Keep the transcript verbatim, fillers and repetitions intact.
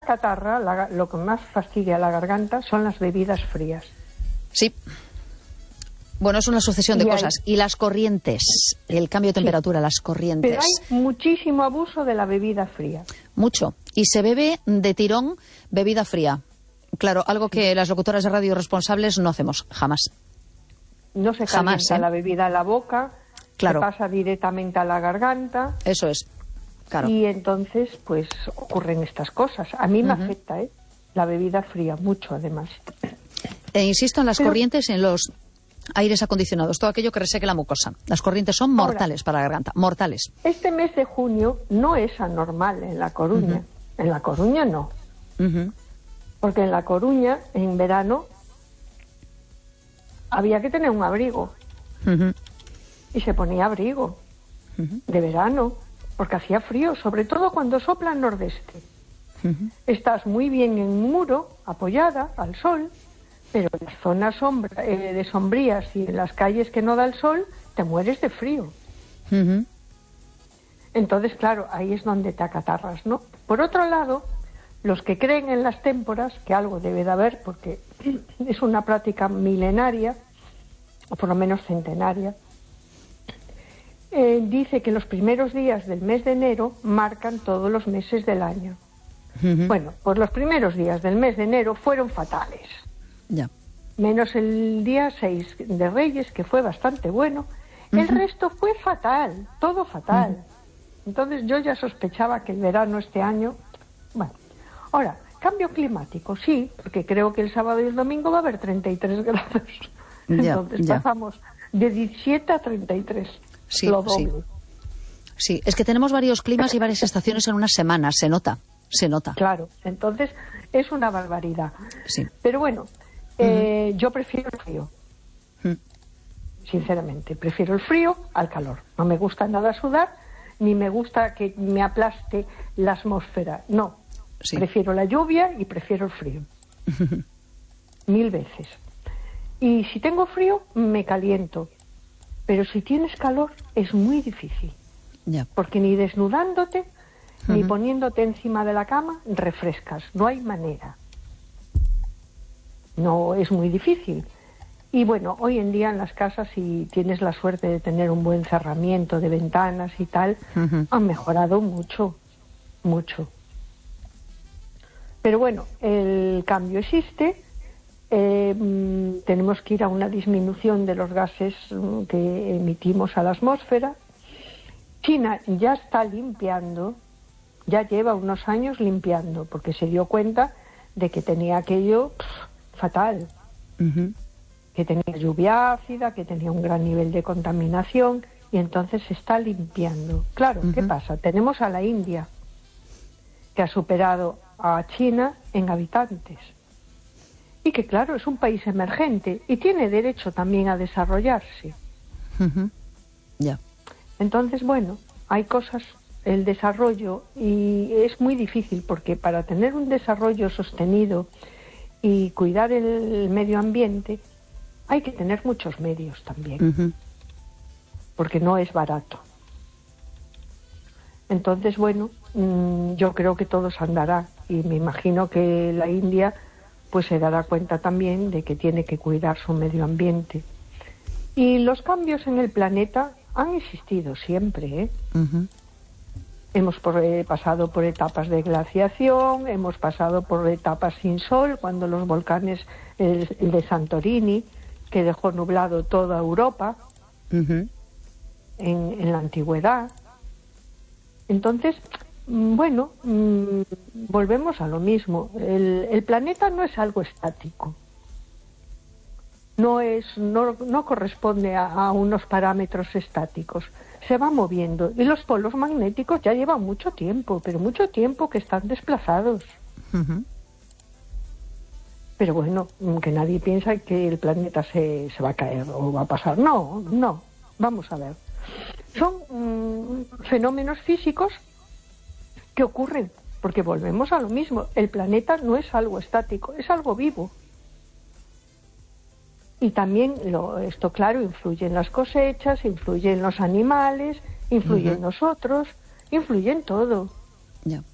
catarra, la, lo que más fastidia a la garganta son las bebidas frías. Sí. Bueno, es una sucesión de y cosas. hay... Y las corrientes, el cambio de temperatura, sí. Las corrientes. Pero hay muchísimo abuso de la bebida fría. Mucho. Y se bebe de tirón bebida fría. Claro, algo que las locutoras de radio responsables no hacemos, jamás. No se calienta Jamás, ¿eh? La bebida en la boca, claro. Se pasa directamente a la garganta. Eso es, claro. Y entonces, pues, ocurren estas cosas. A mí me uh-huh. afecta, ¿eh? La bebida fría, mucho además. E insisto en las Pero... corrientes y en los aires acondicionados, todo aquello que reseque la mucosa. Las corrientes son mortales Ahora, para la garganta, mortales. Este mes de junio no es anormal en La Coruña. Uh-huh. En La Coruña no. Uh-huh. Porque en La Coruña, en verano, había que tener un abrigo. Uh-huh. Y se ponía abrigo uh-huh. de verano, porque hacía frío, sobre todo cuando sopla el nordeste. Uh-huh. Estás muy bien en un muro, apoyada al sol, pero en las zonas sombra, eh, de sombrías y en las calles que no da el sol, te mueres de frío. Uh-huh. Entonces, claro, ahí es donde te acatarras, ¿no? Por otro lado, los que creen en las témporas, que algo debe de haber, porque es una práctica milenaria, o por lo menos centenaria, eh, dice que los primeros días del mes de enero marcan todos los meses del año. Uh-huh. Bueno, pues los primeros días del mes de enero fueron fatales. Ya. Menos el día seis de Reyes, que fue bastante bueno. Uh-huh. El resto fue fatal, todo fatal. Uh-huh. Entonces yo ya sospechaba que el verano este año... Bueno, ahora, cambio climático, sí, porque creo que el sábado y el domingo va a haber treinta y tres grados. Ya, Entonces ya. pasamos de diecisiete a treinta y tres, sí, lo doble. Sí. sí, es que tenemos varios climas y varias estaciones en una semana, se nota, se nota. Claro, entonces es una barbaridad. Sí. Pero bueno, eh, uh-huh. yo prefiero el frío. Uh-huh. Sinceramente, prefiero el frío al calor. No me gusta nada sudar, ni me gusta que me aplaste la atmósfera. No, sí. Prefiero la lluvia y prefiero el frío. Uh-huh. Mil veces. Y si tengo frío, me caliento. Pero si tienes calor, es muy difícil. Yeah. Porque ni desnudándote, uh-huh. ni poniéndote encima de la cama, refrescas. No hay manera. No, es muy difícil. Y bueno, hoy en día en las casas, si tienes la suerte de tener un buen cerramiento de ventanas y tal, uh-huh. han mejorado mucho, mucho. Pero bueno, el cambio existe. Eh, mm, tenemos que ir a una disminución de los gases mm, que emitimos a la atmósfera. China ya está limpiando, ya lleva unos años limpiando, porque se dio cuenta de que tenía aquello pff, fatal. Uh-huh. Que tenía lluvia ácida, que tenía un gran nivel de contaminación, y entonces se está limpiando. Claro, uh-huh. ¿qué pasa? Tenemos a la India, que ha superado a China en habitantes, y que claro, es un país emergente, y tiene derecho también a desarrollarse. Uh-huh. Yeah. Entonces, bueno, hay cosas, el desarrollo, y es muy difícil, porque para tener un desarrollo sostenido y cuidar el medio ambiente, hay que tener muchos medios también, uh-huh. porque no es barato. Entonces, bueno, mmm, yo creo que todo se andará, y me imagino que la India pues se dará cuenta también de que tiene que cuidar su medio ambiente. Y los cambios en el planeta han existido siempre, ¿eh? Uh-huh. Hemos por, eh, pasado por etapas de glaciación, hemos pasado por etapas sin sol, cuando los volcanes, el, el de Santorini, que dejó nublado toda Europa, uh-huh. en, en la antigüedad. Entonces, bueno, mmm, volvemos a lo mismo. El, el planeta no es algo estático. No es, no, no corresponde a, a unos parámetros estáticos. Se va moviendo. Y los polos magnéticos ya llevan mucho tiempo, pero mucho tiempo que están desplazados. Uh-huh. Pero bueno, que nadie piensa que el planeta se, se va a caer o va a pasar. No, no. Vamos a ver. Son mmm, fenómenos físicos que ocurren, porque volvemos a lo mismo. El planeta no es algo estático, es algo vivo. Y también, lo, esto claro, influye en las cosechas, influye en los animales, influye uh-huh. en nosotros, influye en todo. Yeah.